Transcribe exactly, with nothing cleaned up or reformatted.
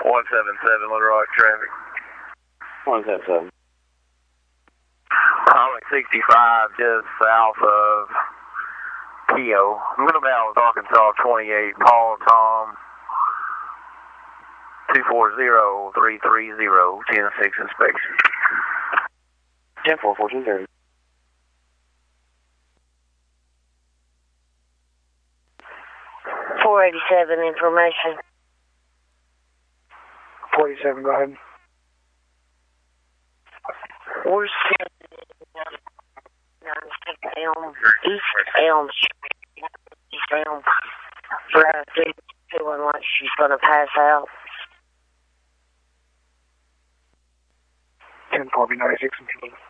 one seven seven, Little Rock traffic. one seven seven. Highway sixty-five, just south of Keogh. Middle Dallas, Arkansas, twenty-eight, Paul Tom, two four zero, three three zero, ten six inspection. ten four, fourteen thirty. four eighty-seven information. four eighty-seven, go ahead. We're sitting at Elm, East Elm Street. East Elm. Brad feeling like she's going to pass out. ten four, be ninety-six and